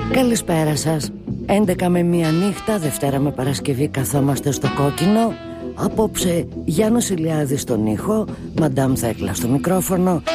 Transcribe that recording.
Καλησπέρα σας. 11 με 1 νύχτα, Δευτέρα με Παρασκευή καθόμαστε στο κόκκινο. Απόψε Γιάννος Ηλιάδης στον ήχο, Μαντάμ Θέκλα στο μικρόφωνο.